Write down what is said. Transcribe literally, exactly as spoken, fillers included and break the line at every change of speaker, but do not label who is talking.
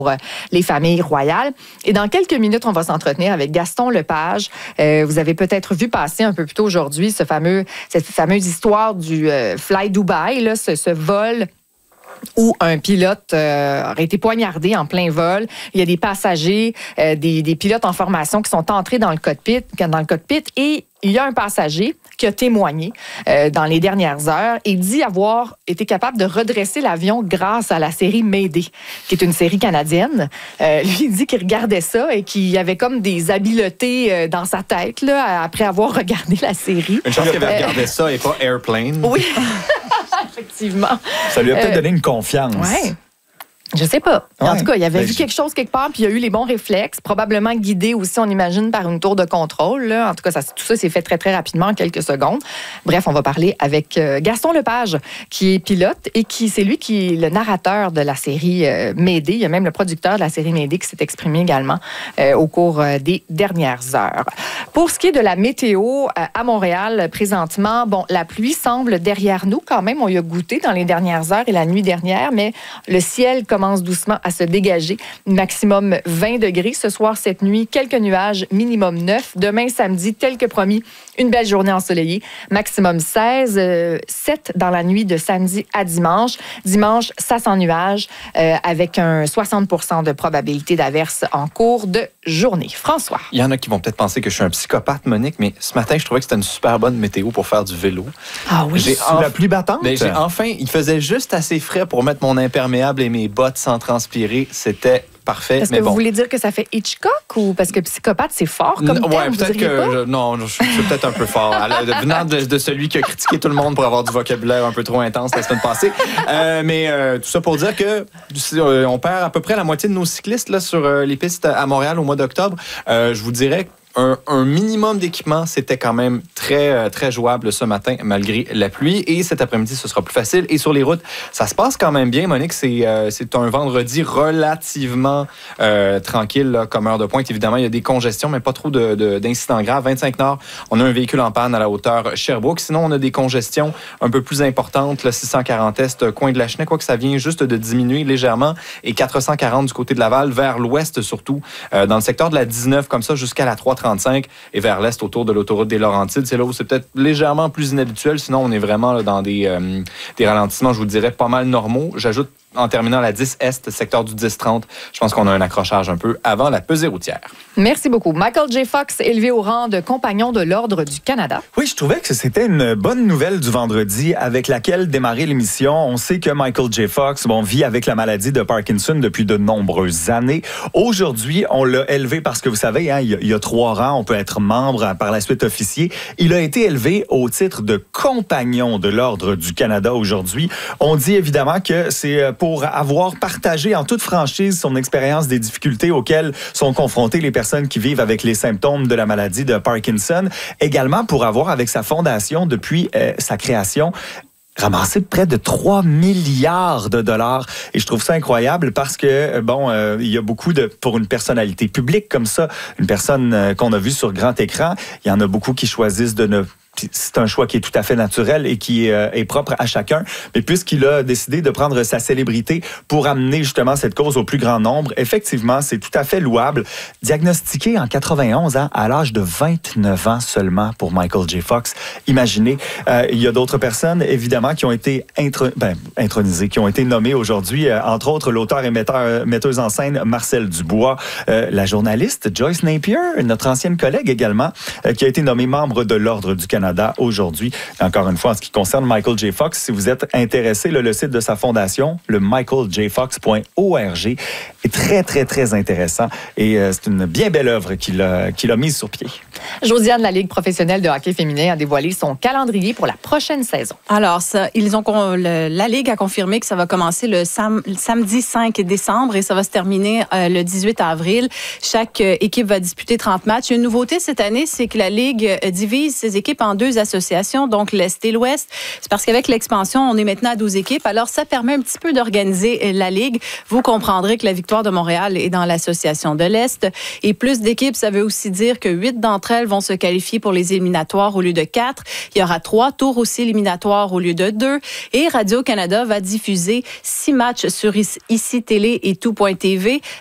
les familles royales. Et dans quelques minutes, on va s'entretenir avec Gaston Lepage. Euh, vous avez peut-être vu passer un peu plus tôt aujourd'hui ce fameux, cette fameuse histoire du euh, Fly Dubai, là, ce, ce vol où un pilote euh, aurait été poignardé en plein vol. Il y a des passagers, euh, des, des pilotes en formation qui sont entrés dans le cockpit, dans le cockpit et il y a un passager qui a témoigné euh, dans les dernières heures et dit avoir été capable de redresser l'avion grâce à la série Mayday, qui est une série canadienne. Euh, lui, il dit qu'il regardait ça et qu'il avait comme des habiletés euh, dans sa tête là, après avoir regardé la série.
Une chance qu'il avait regardé euh, ça et pas Airplane.
Oui, effectivement.
Ça lui a peut-être
euh,
donné une confiance.
Oui. Je sais pas. En
ouais,
tout cas, il avait
ben
vu
je...
quelque chose quelque part, puis il a eu les bons réflexes, probablement guidé aussi, on imagine, par une tour de contrôle. Là. En tout cas, ça, tout ça s'est fait très, très rapidement, en quelques secondes. Bref, on va parler avec euh, Gaston Lepage, qui est pilote et qui c'est lui qui est le narrateur de la série euh, Mayday. Il y a même le producteur de la série Mayday qui s'est exprimé également euh, au cours euh, des dernières heures. Pour ce qui est de la météo euh, à Montréal, présentement, bon, la pluie semble derrière nous quand même. On y a goûté dans les dernières heures et la nuit dernière, mais le ciel commence commence doucement à se dégager. Maximum vingt degrés ce soir, cette nuit. Quelques nuages, minimum neuf. Demain, samedi, tel que promis, une belle journée ensoleillée. Maximum seize, euh, sept dans la nuit de samedi à dimanche. Dimanche, ça sans nuages, euh, avec un soixante pour cent de probabilité d'averse en cours de journée. François.
Il y en a qui vont peut-être penser que je suis un psychopathe, Monique, mais ce matin, je trouvais que c'était une super bonne météo pour faire du vélo.
Ah oui.
J'ai enf... la pluie battante.
Mais j'ai enfin, il faisait juste assez frais pour mettre mon imperméable et mes bottes sans transpirer. C'était parfait.
Est-ce
mais
que
bon.
vous voulez dire que ça fait Hitchcock ou parce que psychopathe, c'est fort comme terme,
ouais,
vous
peut-être
diriez
que
pas?
je, non, je, je suis peut-être un peu fort. Alors, venant de, de celui qui a critiqué tout le monde pour avoir du vocabulaire un peu trop intense la semaine passée. Euh, mais euh, tout ça pour dire que euh, on perd à peu près la moitié de nos cyclistes là, sur euh, les pistes à Montréal au mois d'octobre. Euh, je vous dirais Un, un minimum d'équipement, c'était quand même très, très jouable ce matin, malgré la pluie. Et cet après-midi, ce sera plus facile. Et sur les routes, ça se passe quand même bien, Monique. C'est, euh, c'est un vendredi relativement euh, tranquille là, comme heure de pointe. Évidemment, il y a des congestions, mais pas trop de, de, d'incidents graves. vingt-cinq Nord, on a un véhicule en panne à la hauteur Sherbrooke. Sinon, on a des congestions un peu plus importantes. Le six cent quarante Est, coin de la Chenée, quoi que ça vient juste de diminuer légèrement. Et quatre cent quarante du côté de Laval, vers l'ouest surtout, euh, dans le secteur de la dix-neuf, comme ça, jusqu'à la trois trente-cinq et vers l'est autour de l'autoroute des Laurentides. C'est là où c'est peut-être légèrement plus inhabituel. Sinon, on est vraiment là, dans des, euh, des ralentissements, je vous dirais, pas mal normaux. J'ajoute en terminant la dix Est, secteur du dix trente. Je pense qu'on a un accrochage un peu avant la pesée routière.
Merci beaucoup. Michael J. Fox, élevé au rang de compagnon de l'Ordre du Canada.
Oui, je trouvais que c'était une bonne nouvelle du vendredi avec laquelle démarrer l'émission. On sait que Michael J. Fox bon, vit avec la maladie de Parkinson depuis de nombreuses années. Aujourd'hui, on l'a élevé parce que vous savez, hein, il, y a, il y a trois rangs. On peut être membre, par la suite officier. Il a été élevé au titre de compagnon de l'Ordre du Canada aujourd'hui. On dit évidemment que c'est pour avoir partagé en toute franchise son expérience des difficultés auxquelles sont confrontées les personnes qui vivent avec les symptômes de la maladie de Parkinson. Également pour avoir, avec sa fondation, depuis euh, sa création, ramassé près de trois milliards de dollars. Et je trouve ça incroyable parce que, bon, euh, il y a beaucoup de... Pour une personnalité publique comme ça, une personne euh, qu'on a vue sur grand écran, il y en a beaucoup qui choisissent de ne... C'est un choix qui est tout à fait naturel et qui euh, est propre à chacun. Mais puisqu'il a décidé de prendre sa célébrité pour amener justement cette cause au plus grand nombre, effectivement, c'est tout à fait louable. Diagnostiqué en quatre-vingt-onze, hein, à l'âge de vingt-neuf ans seulement pour Michael J. Fox. Imaginez, euh, il y a d'autres personnes, évidemment, qui ont été intro... ben, intronisées, qui ont été nommées aujourd'hui, euh, entre autres l'auteur et metteur, metteuse en scène Marcel Dubois, euh, la journaliste Joyce Napier, notre ancienne collègue également, euh, qui a été nommée membre de l'Ordre du Canada aujourd'hui. Encore une fois, en ce qui concerne Michael J. Fox, si vous êtes intéressé, là, le site de sa fondation, le michael j fox point org, est très, très, très intéressant et euh, c'est une bien belle œuvre qu'il a, qu'il a mise sur pied.
Josiane, la Ligue professionnelle de hockey féminin, a dévoilé son calendrier pour la prochaine saison.
Alors, ça, ils ont, le, la Ligue a confirmé que ça va commencer le, sam, le samedi cinq décembre et ça va se terminer euh, le dix-huit avril. Chaque euh, équipe va disputer trente matchs. Une nouveauté cette année, c'est que la Ligue euh, divise ses équipes en en deux associations, donc l'Est et l'Ouest. C'est parce qu'avec l'expansion, on est maintenant à douze équipes. Alors, ça permet un petit peu d'organiser la Ligue. Vous comprendrez que la Victoire de Montréal est dans l'association de l'Est. Et plus d'équipes, ça veut aussi dire que huit d'entre elles vont se qualifier pour les éliminatoires au lieu de quatre. Il y aura trois tours aussi éliminatoires au lieu de deux. Et Radio-Canada va diffuser six matchs sur Ici Télé et Tout point T V.